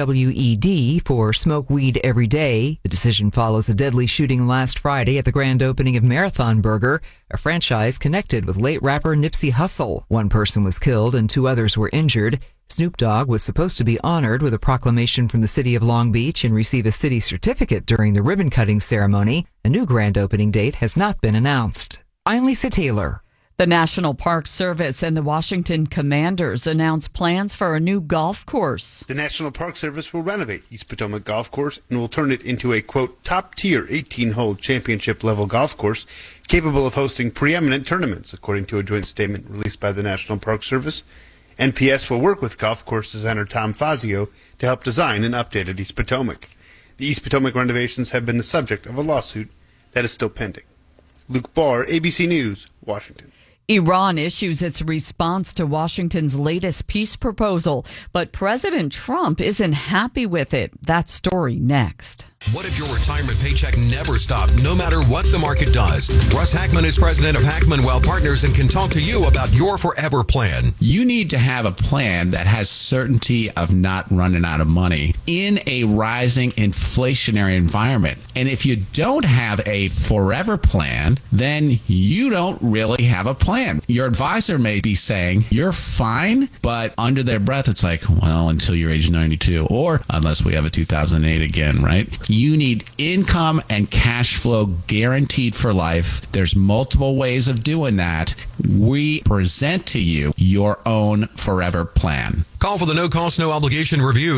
S12: SWED for Smoke Weed Every Day. The decision follows a deadly shooting last Friday at the grand opening of Marathon Burger, a franchise connected with late rapper Nipsey Hussle. One person was killed and 2 others were injured. Snoop Dogg was supposed to be honored with a proclamation from the city of Long Beach and receive a city certificate during the ribbon-cutting ceremony. A new grand opening date has not been announced. I'm Lisa Taylor.
S1: The National Park Service and the Washington Commanders announced plans for a new golf course.
S13: The National Park Service will renovate East Potomac Golf Course and will turn it into a, quote, top-tier 18-hole championship-level golf course capable of hosting preeminent tournaments, according to a joint statement released by the National Park Service. NPS will work with golf course designer Tom Fazio to help design an updated East Potomac. The East Potomac renovations have been the subject of a lawsuit that is still pending. Luke Barr, ABC News, Washington.
S1: Iran issues its response to Washington's latest peace proposal, but President Trump isn't happy with it. That story next.
S26: What if your retirement paycheck never stopped, no matter what the market does? Russ Hackman is president of Hackman Wealth Partners and can talk to you about your forever plan.
S27: You need to have a plan that has certainty of not running out of money in a rising inflationary environment. And if you don't have a forever plan, then you don't really have a plan. Your advisor may be saying, you're fine, but under their breath, it's like, well, until you're age 92, or unless we have a 2008 again, right? You need income and cash flow guaranteed for life. There's multiple ways of doing that. We present to you your own forever plan.
S26: Call for the no-cost, no-obligation review,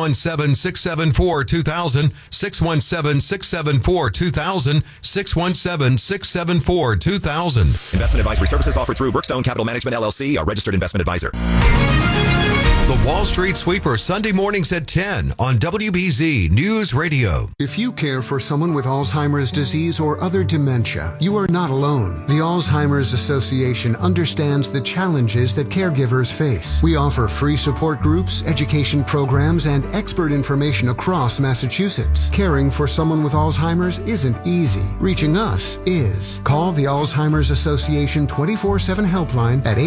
S26: 617-674-2000, 617-674-2000, 617-674-2000.
S28: Investment advisory services offered through Brookstone Capital Management, LLC, a registered investment advisor.
S26: The Wall Street Sweeper, Sunday mornings at 10 on WBZ News Radio.
S29: If you care for someone with Alzheimer's disease or other dementia, you are not alone. The Alzheimer's Association understands the challenges that caregivers face. We offer free support groups, education programs, and expert information across Massachusetts. Caring for someone with Alzheimer's isn't easy. Reaching us is. Call the Alzheimer's Association 24/7 helpline at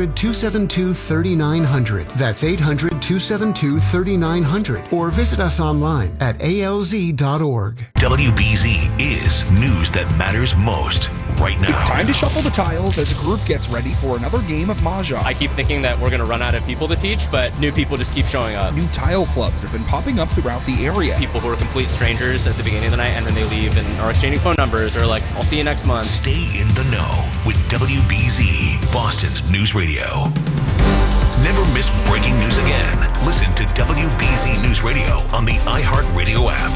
S29: 800-272-3900. That's 800-272-3900 or visit us online at alz.org.
S3: WBZ is news that matters most right now.
S20: It's time to shuffle the tiles as a group gets ready for another game of Mahjong.
S30: I keep thinking that we're going to run out of people to teach, but new people just keep showing up.
S20: New tile clubs have been popping up throughout the area.
S30: People who are complete strangers at the beginning of the night and then they leave and are exchanging phone numbers or like, I'll see you next month.
S3: Stay in the know with WBZ, Boston's News Radio. Never miss breaking news again. Listen to WBZ News Radio on the iHeartRadio app.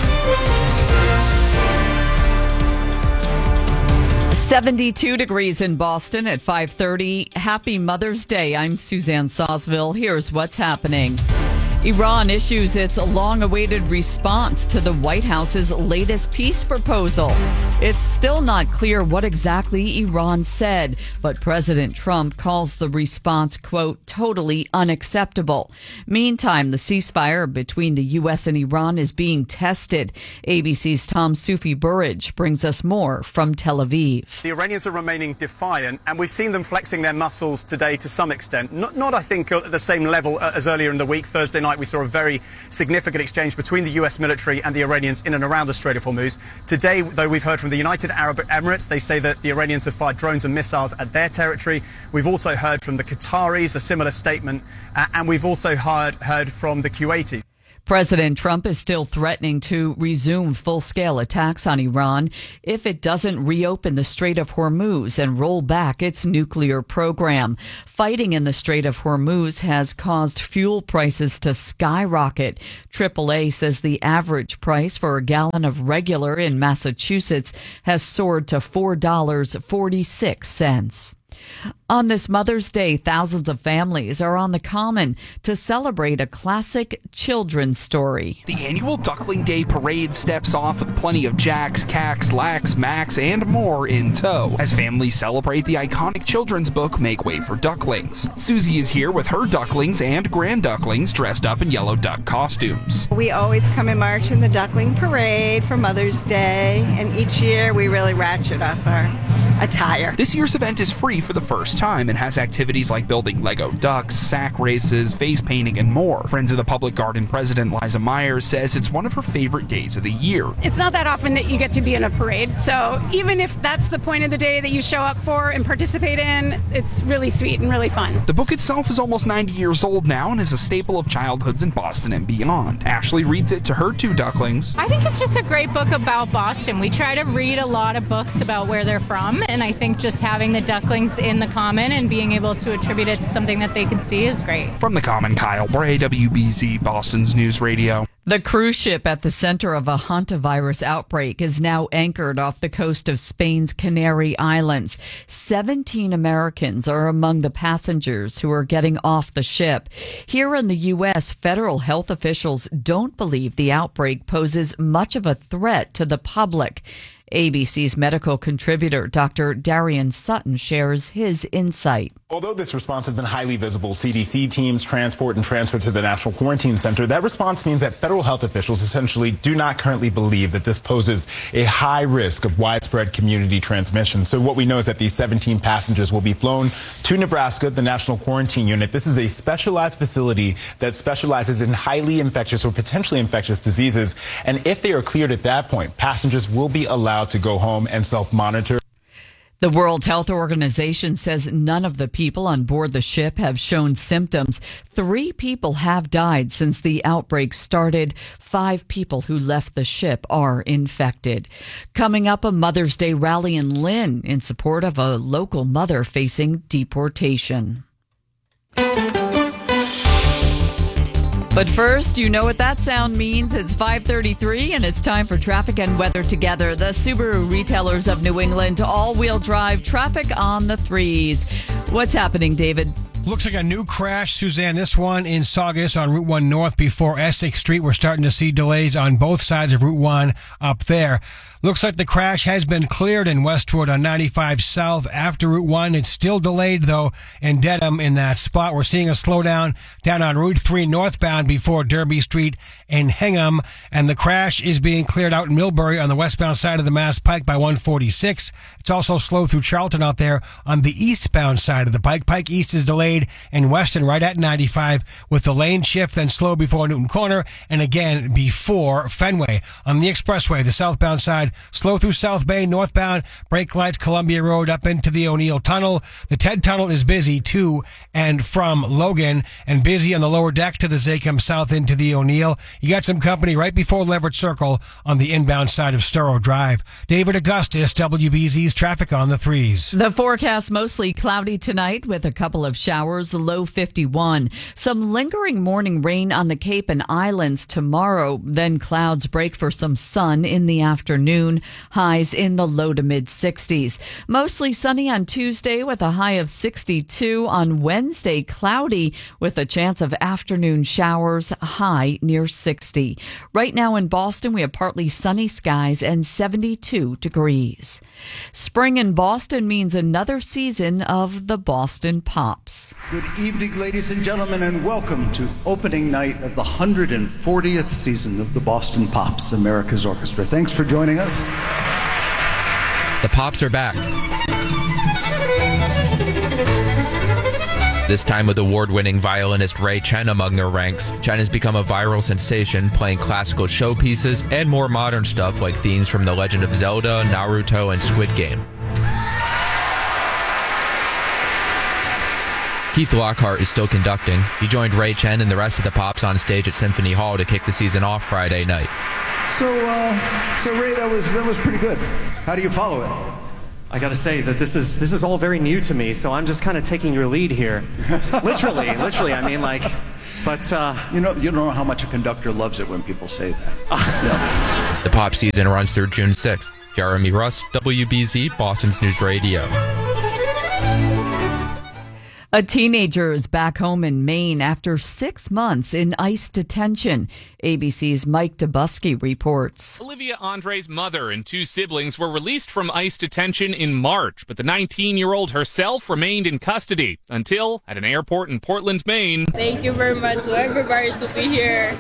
S1: 72 degrees in Boston at 5:30. Happy Mother's Day. I'm Suzanne Sawsville. Here's what's happening. Iran issues its long-awaited response to the White House's latest peace proposal. It's still not clear what exactly Iran said, but President Trump calls the response, quote, totally unacceptable. Meantime, the ceasefire between the U.S. and Iran is being tested. ABC's Tom Sufi-Burridge brings us more from Tel Aviv.
S2: The Iranians are remaining defiant, and we've seen them flexing their muscles today to some extent. Not I think, at the same level as earlier in the week. Thursday night, we saw a very significant exchange between the U.S. military and the Iranians in and around the Strait of Hormuz. Today, though, we've heard from the United Arab Emirates. They say that the Iranians have fired drones and missiles at their territory. We've also heard from the Qataris, a similar statement, and we've also heard from the Kuwaitis.
S1: President Trump is still threatening to resume full-scale attacks on Iran if it doesn't reopen the Strait of Hormuz and roll back its nuclear program. Fighting in the Strait of Hormuz has caused fuel prices to skyrocket. AAA says the average price for a gallon of regular in Massachusetts has soared to $4.46. On this Mother's Day, thousands of families are on the Common to celebrate a classic children's story.
S20: The annual Duckling Day Parade steps off with plenty of Jacks, Cacks, Lax, Max, and more in tow as families celebrate the iconic children's book Make Way for Ducklings. Susie is here with her ducklings and grand ducklings dressed up in yellow duck costumes.
S4: We always come and march in the Duckling Parade for Mother's Day, and each year we really ratchet up our attire.
S20: This year's event is free for the first time and has activities like building Lego ducks, sack races, face painting, and more. Friends of the Public Garden president Liza Myers says it's one of her favorite days of the year.
S5: It's not that often that you get to be in a parade, so even if that's the point of the day that you show up for and participate in, it's really sweet and really fun.
S20: The book itself is almost 90 years old now and is a staple of childhoods in Boston and beyond. Ashley reads it to her two ducklings.
S8: I think it's just a great book about Boston. We try to read a lot of books about where they're from, and I think just having the ducklings in the Common and being able to attribute it to something that they can see is great.
S20: From the Common, Kyle Bray, WBZ, Boston's News Radio.
S1: The cruise ship at the center of a hantavirus outbreak is now anchored off the coast of Spain's Canary Islands. 17 Americans are among the passengers who are getting off the ship. Here in the U.S., federal health officials don't believe the outbreak poses much of a threat to the public. ABC's medical contributor, Dr. Darian Sutton, shares his insight.
S14: Although this response has been highly visible, CDC teams transport and transfer to the National Quarantine Center, that response means that federal health officials essentially do not currently believe that this poses a high risk of widespread community transmission. So what we know is that these 17 passengers will be flown to Nebraska, the National Quarantine Unit. This is a specialized facility that specializes in highly infectious or potentially infectious diseases. And if they are cleared at that point, passengers will be allowed to go home and self-monitor.
S1: The World Health Organization says none of the people on board the ship have shown symptoms. 3 people have died since the outbreak started. 5 people who left the ship are infected. Coming up, a Mother's Day rally in Lynn in support of a local mother facing deportation. But first, you know what that sound means. It's 5:33 and it's time for traffic and weather together. The Subaru retailers of New England, all-wheel drive traffic on the 3s. What's happening, David?
S9: Looks like a new crash, Suzanne. This one in Saugus on Route 1 North before Essex Street. We're starting to see delays on both sides of Route 1 up there. Looks like the crash has been cleared in Westwood on 95 South after Route 1. It's still delayed, though, in Dedham in that spot. We're seeing a slowdown down on Route 3 northbound before Derby Street in Hingham. And the crash is being cleared out in Millbury on the westbound side of the Mass Pike by 146. It's also slow through Charlton out there on the eastbound side of the Pike. Pike East is delayed in Weston right at 95 with the lane shift, then slow before Newton Corner and again before Fenway. On the expressway, the southbound side, slow through South Bay, northbound, brake lights, Columbia Road up into the O'Neill Tunnel. The Ted Tunnel is busy to and from Logan and busy on the lower deck to the Zachem South into the O'Neill. You got some company right before Leverett Circle on the inbound side of Storrow Drive. David Augustus, WBZ's traffic on the 3s.
S1: The forecast mostly cloudy tonight with a couple of showers showers, low 51. Some lingering morning rain on the Cape and Islands tomorrow. Then clouds break for some sun in the afternoon. Highs in the low to mid 60s. Mostly sunny on Tuesday with a high of 62. On Wednesday, cloudy with a chance of afternoon showers, high near 60. Right now in Boston, we have partly sunny skies and 72 degrees. Spring in Boston means another season of the Boston Pops.
S11: Good evening, ladies and gentlemen, and welcome to opening night of the 140th season of the Boston Pops, America's Orchestra. Thanks for joining us.
S7: The Pops are back. This time with award-winning violinist Ray Chen among their ranks. Chen has become a viral sensation, playing classical showpieces and more modern stuff like themes from The Legend of Zelda, Naruto, and Squid Game. Keith Lockhart is still conducting. He joined Ray Chen and the rest of the Pops on stage at Symphony Hall to kick the season off Friday night.
S11: So Ray, that was pretty good. How do you follow it?
S15: I gotta say that this is all very new to me, so I'm just kind of taking your lead here. literally, I mean, like, but
S11: you don't know how much a conductor loves it when people say that.
S7: The Pop season runs through June 6th. Jeremy Russ, WBZ, Boston's News Radio.
S1: A teenager is back home in Maine after 6 months in ICE detention. ABC's Mike Dubusky reports.
S16: Olivia Andre's mother and 2 siblings were released from ICE detention in March, but the 19-year-old herself remained in custody until at an airport in Portland, Maine.
S17: Thank you very much to everybody to be here.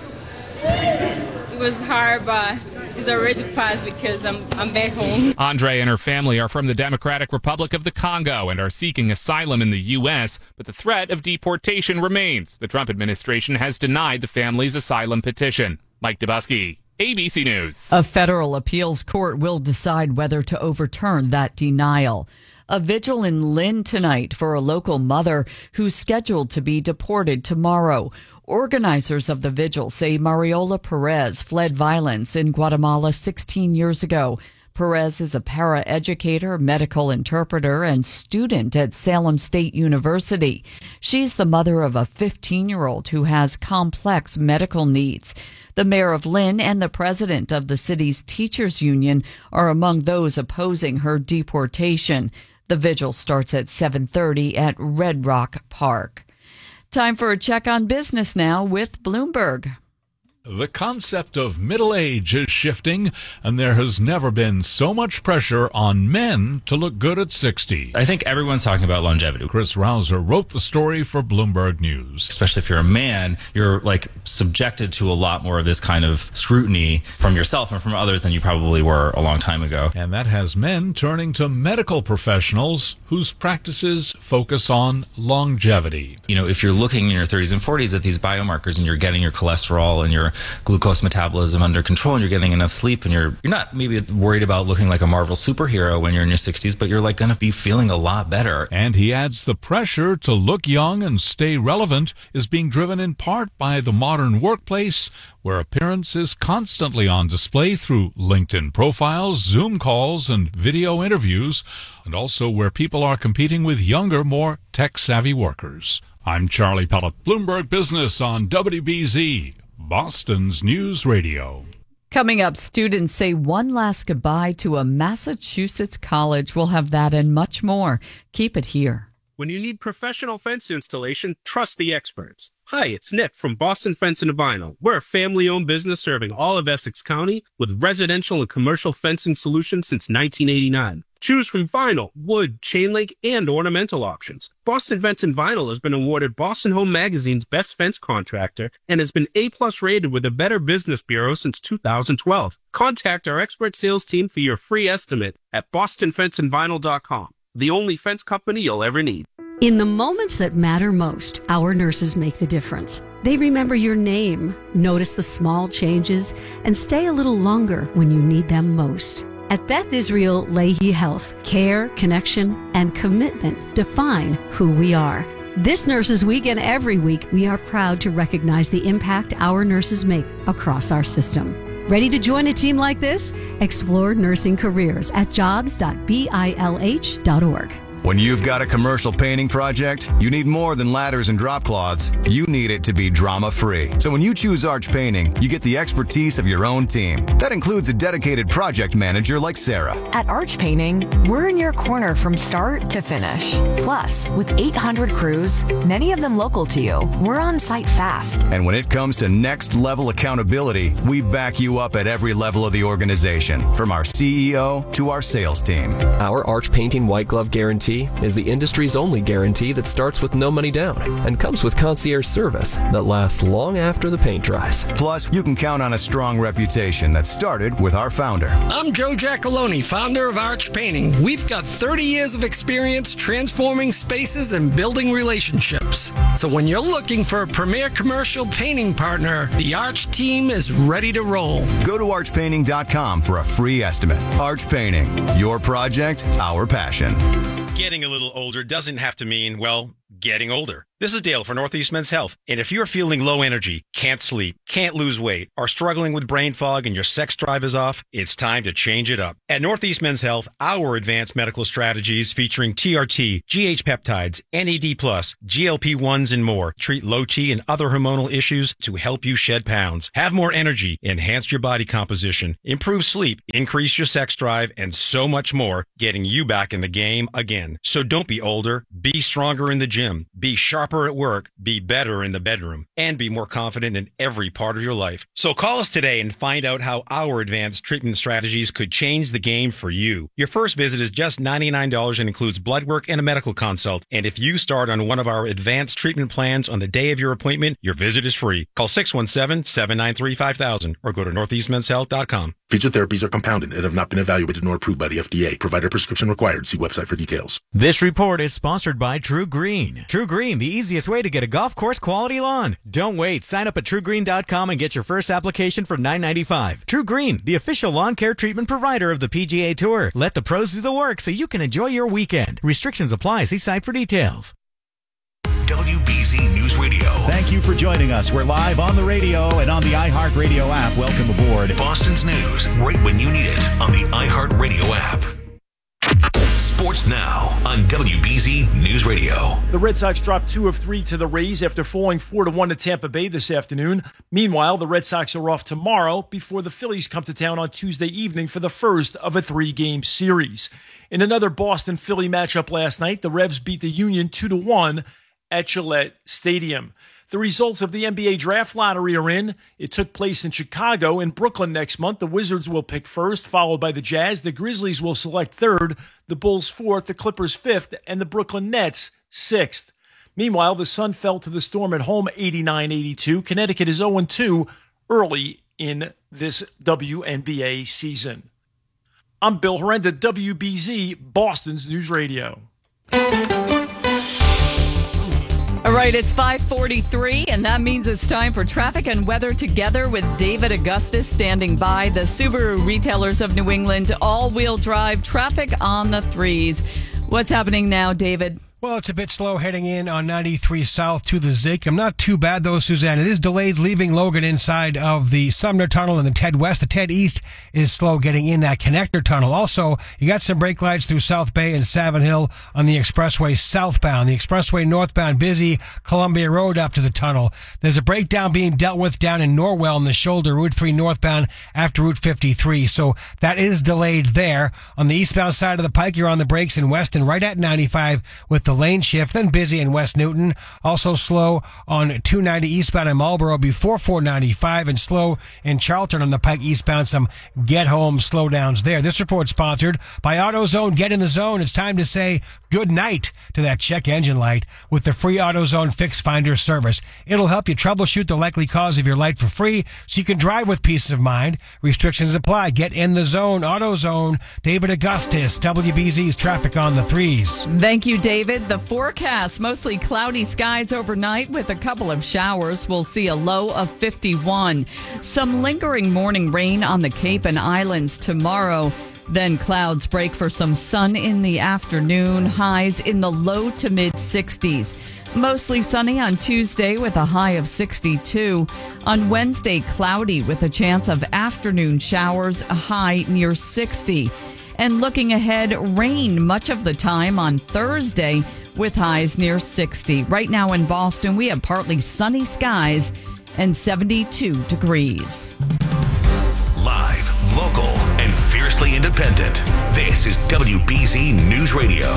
S17: It was hard, but it's already passed because I'm back home.
S16: Andre and her family are from the Democratic Republic of the Congo and are seeking asylum in the U.S., but the threat of deportation remains. The Trump administration has denied the family's asylum petition. Mike Dubusky, ABC News.
S1: A federal appeals court will decide whether to overturn that denial. A vigil in Lynn tonight for a local mother who's scheduled to be deported tomorrow. Organizers of the vigil say Mariola Perez fled violence in Guatemala 16 years ago. Perez is a paraeducator, medical interpreter, and student at Salem State University. She's the mother of a 15-year-old who has complex medical needs. The mayor of Lynn and the president of the city's teachers union are among those opposing her deportation. The vigil starts at 7:30 at Red Rock Park. Time for a check on business now with Bloomberg.
S18: The concept of middle age is shifting, and there has never been so much pressure on men to look good at 60.
S19: I think everyone's talking about longevity.
S18: Chris Rouser wrote the story for Bloomberg News.
S19: Especially if you're a man, you're subjected to a lot more of this kind of scrutiny from yourself and from others than you probably were a long time ago.
S18: And that has men turning to medical professionals whose practices focus on longevity.
S19: You know, if you're looking in your 30s and 40s at these biomarkers and you're getting your cholesterol and your glucose metabolism under control and you're getting enough sleep and you're not maybe worried about looking like a Marvel superhero when you're in your 60s, but you're going to be feeling a lot better.
S18: And he adds the pressure to look young and stay relevant is being driven in part by the modern workplace, where appearance is constantly on display through LinkedIn profiles, Zoom calls, and video interviews, and also where people are competing with younger, more tech-savvy workers. I'm Charlie Pellet, Bloomberg Business on WBZ, Boston's News Radio.
S1: Coming up, students say one last goodbye to a Massachusetts college. We'll have that and much more. Keep it here.
S21: When you need professional fence installation, trust the experts. Hi, it's Nick from Boston Fence and Vinyl. We're a family-owned business serving all of Essex County with residential and commercial fencing solutions since 1989. Choose from vinyl, wood, chain link, and ornamental options. Boston Fence and Vinyl has been awarded Boston Home Magazine's Best Fence Contractor and has been A+ rated with the Better Business Bureau since 2012. Contact our expert sales team for your free estimate at bostonfenceandvinyl.com. The only fence company you'll ever need.
S22: In the moments that matter most, our nurses make the difference. They remember your name, notice the small changes, and stay a little longer when you need them most. At Beth Israel Lahey Health, care, connection, and commitment define who we are. This Nurses Week and every week, we are proud to recognize the impact our nurses make across our system. Ready to join a team like this? Explore nursing careers at jobs.bilh.org.
S6: When you've got a commercial painting project, you need more than ladders and drop cloths. You need it to be drama-free. So when you choose Arch Painting, you get the expertise of your own team. That includes a dedicated project manager like Sarah.
S10: At Arch Painting, we're in your corner from start to finish. Plus, with 800 crews, many of them local to you, we're on site fast.
S6: And when it comes to next-level accountability, we back you up at every level of the organization, from our CEO to our sales team.
S12: Our Arch Painting White Glove Guarantee is the industry's only guarantee that starts with no money down and comes with concierge service that lasts long after the paint dries.
S6: Plus, you can count on a strong reputation that started with our founder.
S13: I'm Joe Giacalone, founder of Arch Painting. We've got 30 years of experience transforming spaces and building relationships. So when you're looking for a premier commercial painting partner, the Arch team is ready to roll.
S6: Go to archpainting.com for a free estimate. Arch Painting, your project, our passion.
S23: Getting a little older doesn't have to mean, well, getting older. This is Dale for Northeast Men's Health. And if you're feeling low energy, can't sleep, can't lose weight, are struggling with brain fog and your sex drive is off, it's time to change it up. At Northeast Men's Health, our advanced medical strategies featuring TRT, GH peptides, NAD+, GLP-1s, and more treat low T and other hormonal issues to help you shed pounds, have more energy, enhance your body composition, improve sleep, increase your sex drive, and so much more, getting you back in the game again. So don't be older, be stronger in the gym, be sharper at work, be better in the bedroom, and be more confident in every part of your life. So call us today and find out how our advanced treatment strategies could change the game for you. Your first visit is just $99 and includes blood work and a medical consult. And if you start on one of our advanced treatment plans on the day of your appointment, your visit is free. Call 617-793-5000 or go to northeastmenshealth.com.
S24: Featured therapies are compounded and have not been evaluated nor approved by the FDA. Provider prescription required. See website for details.
S25: This report is sponsored by True Green. True Green, the easiest way to get a golf course quality lawn. Don't wait. Sign up at TrueGreen.com and get your first application for $9.95. True Green, the official lawn care treatment provider of the PGA Tour. Let the pros do the work so you can enjoy your weekend. Restrictions apply. See site for details.
S3: WBZ News Radio.
S26: Thank you for joining us. We're live on the radio and on the iHeartRadio app. Welcome aboard.
S3: Boston's news, right when you need it, on the iHeartRadio app. Sports now on WBZ News Radio.
S27: The Red Sox dropped 2 of 3 to the Rays after falling 4-1 to Tampa Bay this afternoon. Meanwhile, the Red Sox are off tomorrow before the Phillies come to town on Tuesday evening for the first of a 3-game series. In another Boston-Philly matchup last night, the Revs beat the Union 2-1 at Gillette Stadium. The results of the NBA draft lottery are in. It took place in Chicago and Brooklyn next month. The Wizards will pick first, followed by the Jazz. The Grizzlies will select third, the Bulls fourth, the Clippers fifth, and the Brooklyn Nets sixth. Meanwhile, the Sun fell to the Storm at home 89-82. Connecticut is 0-2 early in this WNBA season. I'm Bill Horrenda, WBZ, Boston's News Radio.
S1: All right, it's 5:43, and that means it's time for traffic and weather together with David Augustus standing by. The Subaru retailers of New England, all-wheel drive traffic on the 3s. What's happening now, David?
S9: Well, it's a bit slow heading in on 93 South to the Zik. Not too bad, though, Suzanne. It is delayed leaving Logan inside of the Sumner Tunnel and the Ted West. The Ted East is slow getting in that connector tunnel. Also, you got some brake lights through South Bay and Savin Hill on the expressway southbound. The expressway northbound busy, Columbia Road up to the tunnel. There's a breakdown being dealt with down in Norwell in the shoulder, Route 3 northbound after Route 53. So that is delayed there. On the eastbound side of the Pike, you're on the brakes in Weston right at 95 with the lane shift, then busy in West Newton. Also slow on 290 eastbound in Marlboro before 495, and slow in Charlton on the Pike eastbound. Some get home slowdowns there. This report sponsored by AutoZone. Get in the zone. It's time to say good night to that check engine light with the free AutoZone Fix Finder service. It'll help you troubleshoot the likely cause of your light for free so you can drive with peace of mind. Restrictions apply. Get in the zone. AutoZone. David Augustus, WBZ's traffic on the 3s.
S1: Thank you, David. The forecast, mostly cloudy skies overnight with a couple of showers. We'll see a low of 51. Some lingering morning rain on the Cape and Islands tomorrow. Then clouds break for some sun in the afternoon. Highs in the low to mid 60s. Mostly sunny on Tuesday with a high of 62. On Wednesday, cloudy with a chance of afternoon showers, a high near 60. And looking ahead, rain much of the time on Thursday with highs near 60. Right now in Boston, we have partly sunny skies and 72 degrees.
S3: Live, local, and fiercely independent. This is WBZ News Radio.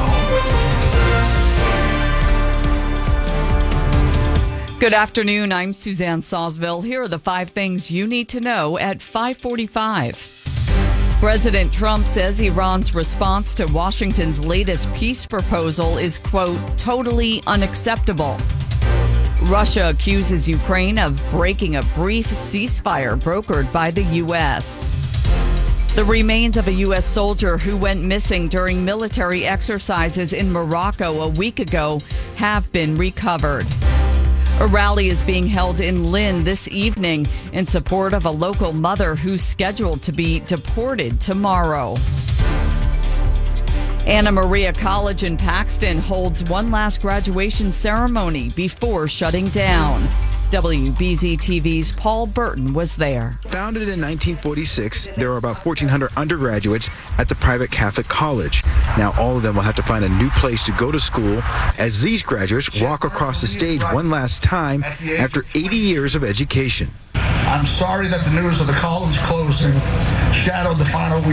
S1: Good afternoon. I'm Suzanne Sawsville. Here are the 5 things you need to know at 5:45. President Trump says Iran's response to Washington's latest peace proposal is, quote, totally unacceptable. Russia accuses Ukraine of breaking a brief ceasefire brokered by the U.S. The remains of a U.S. soldier who went missing during military exercises in Morocco a week ago have been recovered. A rally is being held in Lynn this evening in support of a local mother who's scheduled to be deported tomorrow. Anna Maria College in Paxton holds one last graduation ceremony before shutting down. WBZ TV's Paul Burton was there.
S2: Founded in 1946, there are about 1,400 undergraduates at the private Catholic college. Now all of them will have to find a new place to go to school as these graduates walk across the stage one last time after 80 years of education.
S4: I'm sorry that the news of the college closing shadowed the final week